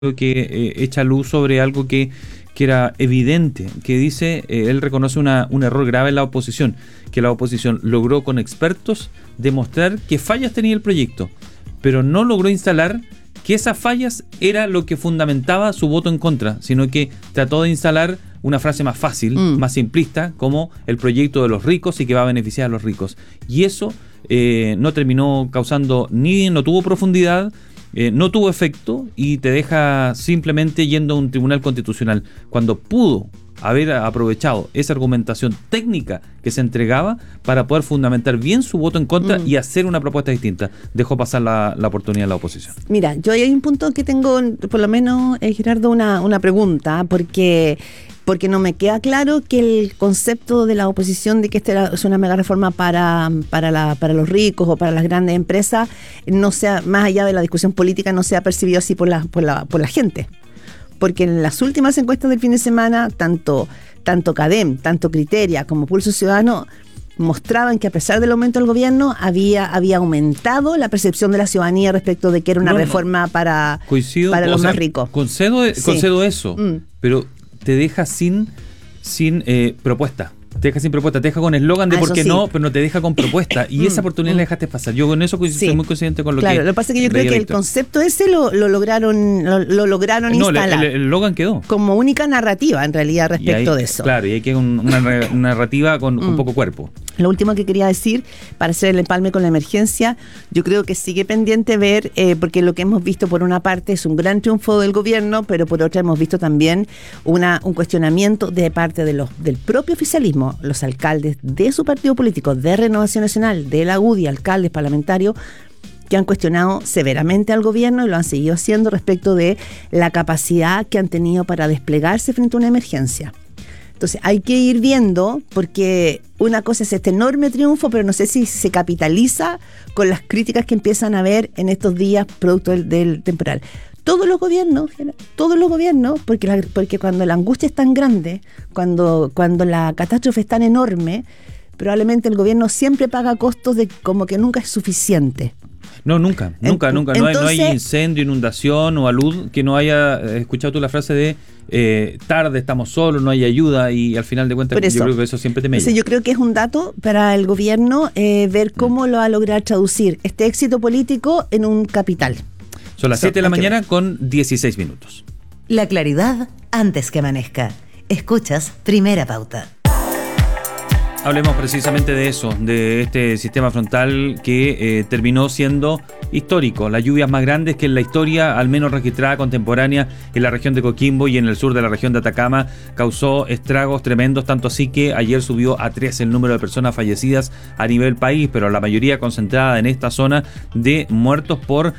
que echa luz sobre algo que era evidente, que dice, él reconoce un error grave en la oposición, que la oposición logró con expertos demostrar qué fallas tenía el proyecto, pero no logró instalar que esas fallas era lo que fundamentaba su voto en contra, sino que trató de instalar una frase más fácil, más simplista, como el proyecto de los ricos y que va a beneficiar a los ricos. Y eso no terminó causando no tuvo profundidad, no tuvo efecto y te deja simplemente yendo a un tribunal constitucional cuando pudo haber aprovechado esa argumentación técnica que se entregaba para poder fundamentar bien su voto en contra y hacer una propuesta distinta. Dejó pasar la oportunidad a la oposición. Mira, yo hay un punto que tengo, por lo menos, Gerardo, una pregunta, porque no me queda claro que el concepto de la oposición de que esta es una mega reforma para los ricos o para las grandes empresas no sea, más allá de la discusión política, no sea percibido así por la gente. Porque en las últimas encuestas del fin de semana, tanto CADEM, tanto Criteria como Pulso Ciudadano mostraban que a pesar del aumento del gobierno había aumentado la percepción de la ciudadanía respecto de que era una reforma para los más ricos. Concedo eso, pero te deja sin propuesta. Te deja con eslogan de por qué no, pero no te deja con propuesta. Y esa oportunidad la dejaste pasar. Yo con eso soy muy consciente con lo que... Claro, lo que pasa es que yo creo que el concepto ese lo lograron instalar. El eslogan quedó. Como única narrativa, en realidad, respecto de eso. Claro, y hay que una narrativa con poco cuerpo. Lo último que quería decir, para hacer el empalme con la emergencia, yo creo que sigue pendiente ver, porque lo que hemos visto por una parte es un gran triunfo del gobierno, pero por otra hemos visto también un cuestionamiento de parte del propio oficialismo, los alcaldes de su partido político, de Renovación Nacional, de la UDI, alcaldes parlamentarios, que han cuestionado severamente al gobierno y lo han seguido haciendo respecto de la capacidad que han tenido para desplegarse frente a una emergencia. Entonces hay que ir viendo, porque una cosa es este enorme triunfo, pero no sé si se capitaliza con las críticas que empiezan a haber en estos días producto del temporal. Todos los gobiernos, porque cuando la angustia es tan grande, cuando la catástrofe es tan enorme, probablemente el gobierno siempre paga costos de como que nunca es suficiente. No, nunca. Entonces, no hay incendio, inundación o alud que no haya escuchado tú la frase de tarde, estamos solos, no hay ayuda, y al final de cuentas yo creo que eso siempre te mella. Yo creo que es un dato para el gobierno ver cómo lo va a lograr traducir este éxito político en un capital. Son las 7 de la mañana con 16 minutos. La claridad antes que amanezca. Escuchas Primera Pauta. Hablemos precisamente de eso, de este sistema frontal que terminó siendo histórico. Las lluvias más grandes que en la historia, al menos registrada contemporánea en la región de Coquimbo y en el sur de la región de Atacama, causó estragos tremendos, tanto así que ayer subió a 3 el número de personas fallecidas a nivel país, pero la mayoría concentrada en esta zona de muertos por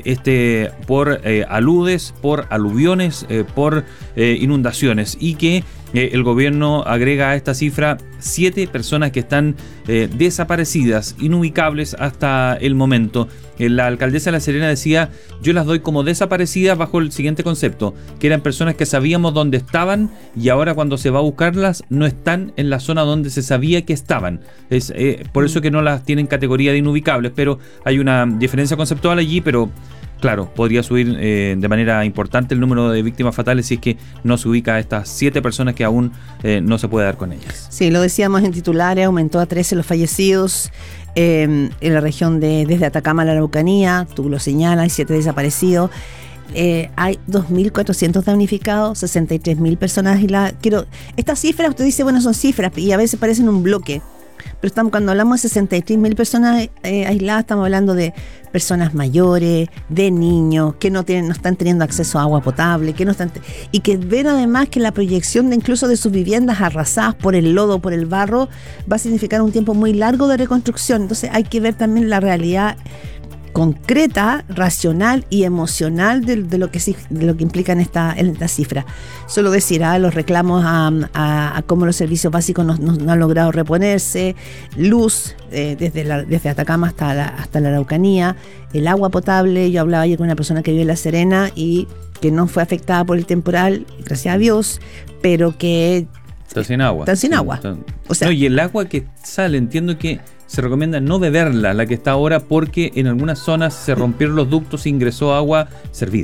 aludes, por aluviones, por inundaciones, y que el gobierno agrega a esta cifra 7 personas que están desaparecidas, inubicables hasta el momento. La alcaldesa de La Serena decía: yo las doy como desaparecidas bajo el siguiente concepto, que eran personas que sabíamos dónde estaban y ahora cuando se va a buscarlas no están en la zona donde se sabía que estaban. Es por eso que no las tienen categoría de inubicables, pero hay una diferencia conceptual allí, pero claro, podría subir de manera importante el número de víctimas fatales si es que no se ubica a estas 7 personas que aún no se puede dar con ellas. Sí, lo decíamos en titulares, aumentó a 13 los fallecidos en la región desde Atacama a la Araucanía, tú lo señalas, hay 7 desaparecidos. Hay 2.400 damnificados, 63.000 personas aisladas. Estas cifras, usted dice, bueno, son cifras y a veces parecen un bloque. Pero cuando hablamos de 63.000 personas aisladas, estamos hablando de personas mayores, de niños que no están teniendo acceso a agua potable, y que ven además que la proyección incluso de sus viviendas arrasadas por el lodo, por el barro, va a significar un tiempo muy largo de reconstrucción. Entonces hay que ver también la realidad concreta, racional y emocional de lo que implican esta cifra. Solo decir, los reclamos a cómo los servicios básicos no han logrado reponerse, luz desde Atacama hasta la Araucanía, el agua potable. Yo hablaba ayer con una persona que vive en La Serena y que no fue afectada por el temporal, gracias a Dios, pero que está sin agua. O sea, y el agua que sale, entiendo que se recomienda no beberla, la que está ahora, porque en algunas zonas se rompieron los ductos e ingresó agua servida.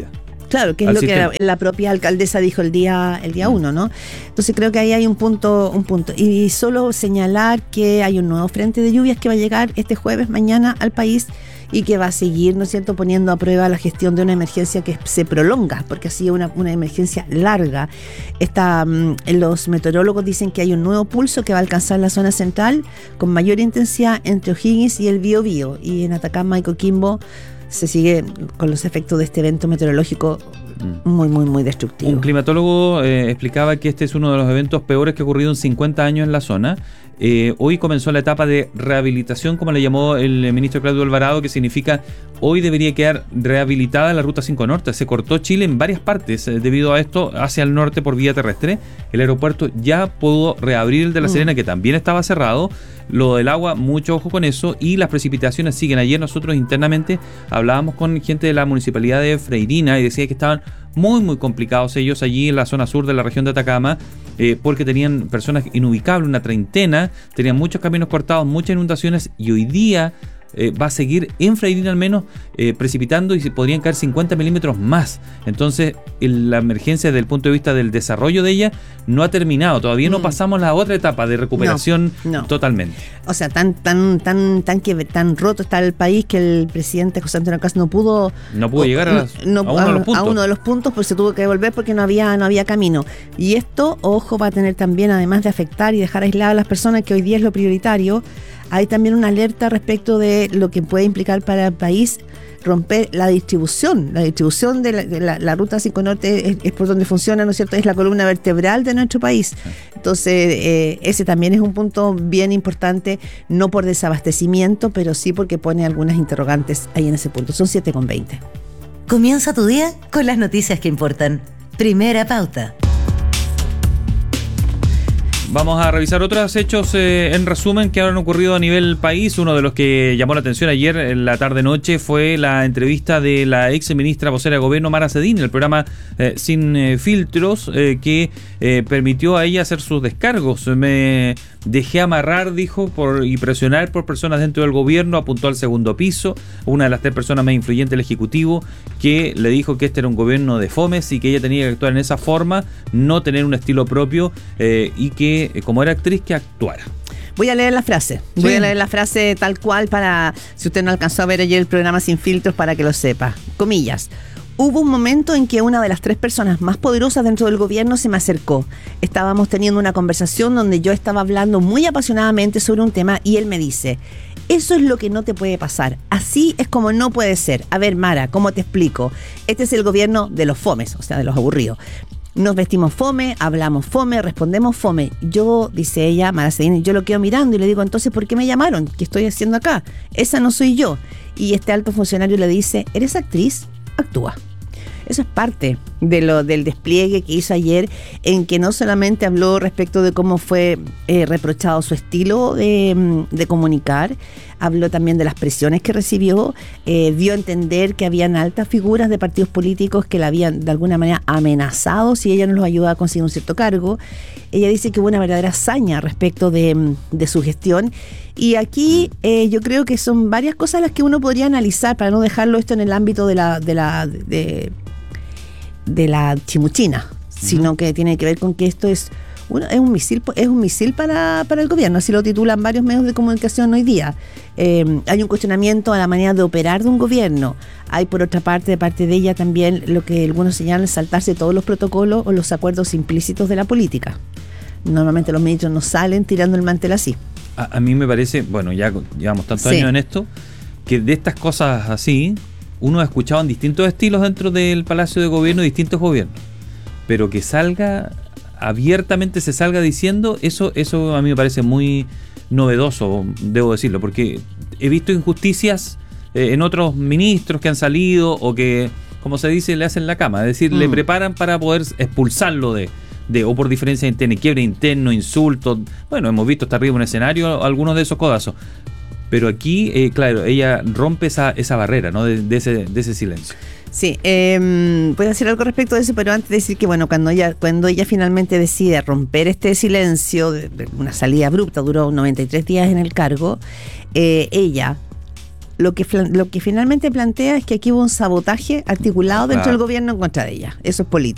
Claro, que es lo sistema. Que la propia alcaldesa dijo el día 1, ¿no? Entonces creo que ahí hay un punto. Y solo señalar que hay un nuevo frente de lluvias que va a llegar este jueves, mañana, al país, y que va a seguir, ¿no es cierto?, poniendo a prueba la gestión de una emergencia que se prolonga, porque ha sido una emergencia larga. Los meteorólogos dicen que hay un nuevo pulso que va a alcanzar la zona central con mayor intensidad entre O'Higgins y el Biobío, y en Atacama y Coquimbo se sigue con los efectos de este evento meteorológico muy, muy, muy destructivo. Un climatólogo explicaba que este es uno de los eventos peores que ha ocurrido en 50 años en la zona. Hoy comenzó la etapa de rehabilitación, como le llamó el ministro Claudio Alvarado, que significa hoy debería quedar rehabilitada la Ruta 5 Norte. Se cortó Chile en varias partes debido a esto hacia el norte por vía terrestre. El aeropuerto ya pudo reabrir el de La Serena, que también estaba cerrado. Lo del agua, mucho ojo con eso, y las precipitaciones siguen. Ayer nosotros internamente hablábamos con gente de la municipalidad de Freirina y decía que estaban muy, muy complicados ellos allí en la zona sur de la región de Atacama, porque tenían personas inubicables, una treintena, tenían muchos caminos cortados, muchas inundaciones, y hoy día va a seguir en Freirina al menos precipitando, y se podrían caer 50 milímetros más. Entonces la emergencia desde el punto de vista del desarrollo de ella no ha terminado, todavía no pasamos la otra etapa de recuperación totalmente. O sea, tan roto está el país que el presidente José Antonio Caz no pudo llegar a uno de los puntos, pues se tuvo que devolver porque no había camino. Y esto, ojo, va a tener también, además de afectar y dejar aisladas a las personas, que hoy día es lo prioritario, hay también una alerta respecto de lo que puede implicar para el país romper la distribución de la Ruta 5 Norte es por donde funciona, ¿no es cierto? Es la columna vertebral de nuestro país. Entonces, ese también es un punto bien importante, no por desabastecimiento, pero sí porque pone algunas interrogantes ahí en ese punto. Son 7:20. Comienza tu día con las noticias que importan. Primera pauta. Vamos a revisar otros hechos en resumen que han ocurrido a nivel país. Uno de los que llamó la atención ayer en la tarde-noche fue la entrevista de la ex ministra vocera de gobierno Mara Cedín en el programa Sin Filtros, que permitió a ella hacer sus descargos. Me dejé amarrar, dijo, y presionar por personas dentro del gobierno. Apuntó al segundo piso, una de las 3 personas más influyentes del Ejecutivo, que le dijo que este era un gobierno de fomes y que ella tenía que actuar en esa forma, no tener un estilo propio, y que como era actriz, que actuara. Voy a leer la frase. Sí. Voy a leer la frase tal cual para, si usted no alcanzó a ver ayer el programa Sin Filtros, para que lo sepa. Comillas. Hubo un momento en que una de las 3 personas más poderosas dentro del gobierno se me acercó. Estábamos teniendo una conversación donde yo estaba hablando muy apasionadamente sobre un tema y él me dice: eso es lo que no te puede pasar. Así es como no puede ser. A ver, Mara, ¿cómo te explico? Este es el gobierno de los fomes, o sea, de los aburridos. Nos vestimos fome, hablamos fome, respondemos fome. Yo, dice ella, Mara Cedín, yo lo quedo mirando y le digo: entonces, ¿por qué me llamaron? ¿Qué estoy haciendo acá? Esa no soy yo. Y este alto funcionario le dice: ¿eres actriz? Actúa. Eso es parte del despliegue que hizo ayer, en que no solamente habló respecto de cómo fue reprochado su estilo de comunicar, habló también de las presiones que recibió, dio a entender que habían altas figuras de partidos políticos que la habían de alguna manera amenazado si ella no los ayudaba a conseguir un cierto cargo. Ella dice que hubo una verdadera hazaña respecto de su gestión. Y aquí yo creo que son varias cosas las que uno podría analizar para no dejarlo esto en el ámbito de la chimuchina, sino que tiene que ver con que esto es un misil para el gobierno, así lo titulan varios medios de comunicación hoy día. Hay un cuestionamiento a la manera de operar de un gobierno. Hay, por otra parte, de parte de ella también lo que algunos señalan, saltarse todos los protocolos o los acuerdos implícitos de la política. Normalmente los ministros no salen tirando el mantel así. A mí me parece, bueno, ya llevamos tantos años en esto, que de estas cosas así uno ha escuchado en distintos estilos dentro del Palacio de Gobierno, distintos gobiernos, pero que salga abiertamente, se salga diciendo eso a mí me parece muy novedoso, debo decirlo, porque he visto injusticias en otros ministros que han salido, o que, como se dice, le hacen la cama, es decir, le preparan para poder expulsarlo o por diferencia interna, quiebre interno, insultos. Bueno, hemos visto hasta arriba en un escenario algunos de esos codazos. Pero aquí, claro, ella rompe esa barrera, ¿no? de ese silencio. Sí, voy a decir algo respecto de eso, pero antes de decir que, bueno, cuando ella finalmente decide romper este silencio, de una salida abrupta, duró 93 días en el cargo, ella lo que finalmente plantea es que aquí hubo un sabotaje articulado dentro del gobierno en contra de ella. Eso es político.